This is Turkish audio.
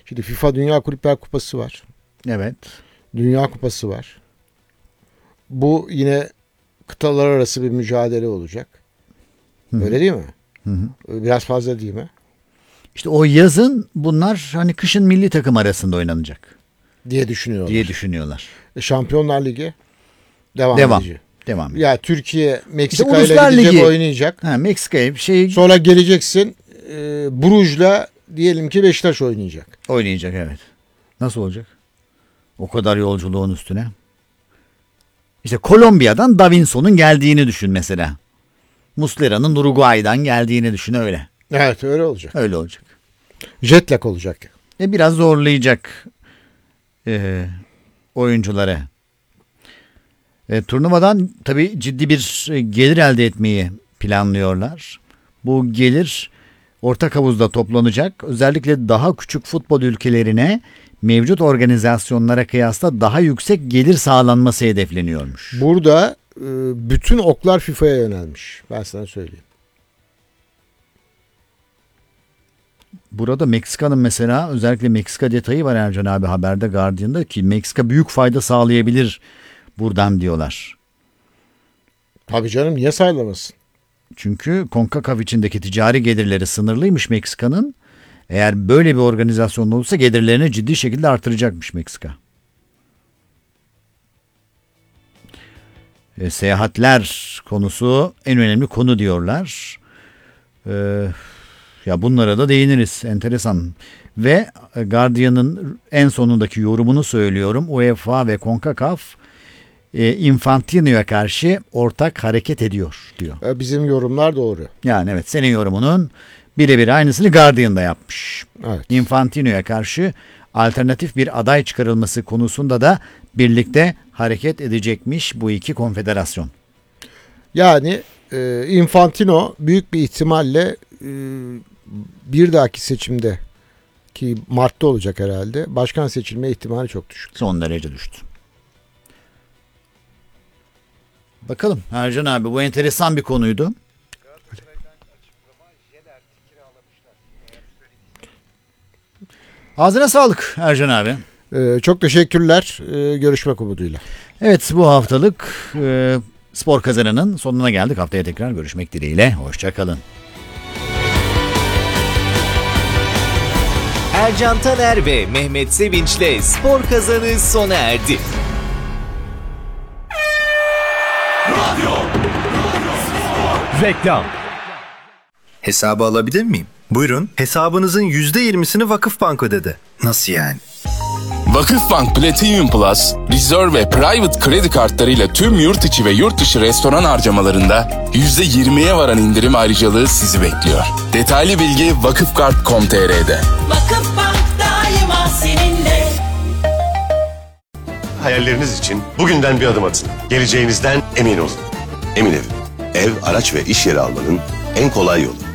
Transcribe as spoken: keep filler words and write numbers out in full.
Şimdi FIFA Dünya Kulüpler Kupası var. Evet. Dünya Kupası var. Bu yine kıtalar arası bir mücadele olacak. Hı-hı. Öyle değil mi? Hı-hı. Biraz fazla değil mi? İşte o yazın bunlar hani kışın milli takım arasında oynanacak diye düşünüyorlar. Diye düşünüyorlar. E, Şampiyonlar Ligi devam, devam. edici. Devam. Ya Türkiye Meksika işte ile gidecek, Ligi oynayacak. Ha, Meksika'ya bir şey. Sonra geleceksin e, Bruges'la diyelim ki Beşiktaş oynayacak. Oynayacak, evet. Nasıl olacak? O kadar yolculuğun üstüne. İşte Kolombiya'dan Davinson'un geldiğini düşün mesela. Muslera'nın Uruguay'dan geldiğini düşün, öyle. Evet, öyle olacak. Öyle olacak. Jet lag olacak. E biraz zorlayacak e, oyuncuları. E, turnuvadan tabii ciddi bir gelir elde etmeyi planlıyorlar. Bu gelir ortak havuzda toplanacak. Özellikle daha küçük futbol ülkelerine mevcut organizasyonlara kıyasla daha yüksek gelir sağlanması hedefleniyormuş. Burada e, bütün oklar FIFA'ya yönelmiş. Ben sana söyleyeyim. Burada Meksika'nın mesela özellikle Meksika detayı var Ercan abi haberde, Guardian'da, ki Meksika büyük fayda sağlayabilir buradan diyorlar. Tabii canım, niye sağlamasın? Çünkü CONCACAF içindeki ticari gelirleri sınırlıymış Meksika'nın. Eğer böyle bir organizasyon olursa gelirlerini ciddi şekilde artıracakmış Meksika. E, seyahatler konusu en önemli konu diyorlar. E, ya bunlara da değiniriz. Enteresan. Ve Guardian'ın en sonundaki yorumunu söylüyorum. UEFA ve CONCACAF e, Infantino'ya karşı ortak hareket ediyor diyor. E, bizim yorumlar doğru. Yani evet, senin yorumunun birebir aynısını Guardian'da yapmış. Evet. Infantino'ya karşı alternatif bir aday çıkarılması konusunda da birlikte hareket edecekmiş bu iki konfederasyon. Yani e, Infantino büyük bir ihtimalle e, bir dahaki seçimde, ki Mart'ta olacak herhalde, başkan seçilme ihtimali çok düşük. Son derece düştü. Bakalım Ercan abi, bu enteresan bir konuydu. Ağzına sağlık Ercan abi. Ee, çok teşekkürler. Ee, görüşmek umuduyla. Evet, bu haftalık e, Spor Kazanı'nın sonuna geldik. Haftaya tekrar görüşmek dileğiyle. Hoşça kalın. Ercan Taner ve Mehmet Sevinç'le Spor Kazanı sona erdi. Radyo. Reklam. Hesabı alabilir miyim? Buyurun. Hesabınızın yüzde yirmisini Vakıfbank ödedi. Nasıl yani? Vakıfbank Platinum Plus, Reserve ve Private kredi kartlarıyla tüm yurt içi ve yurt dışı restoran harcamalarında yüzde yirmiye varan indirim ayrıcalığı sizi bekliyor. Detaylı bilgi vakıfkart nokta com nokta tr'de. Vakıfbank daima seninle. Hayalleriniz için bugünden bir adım atın. Geleceğinizden emin olun. Emin Ev. Ev, araç ve iş yeri almanın en kolay yolu.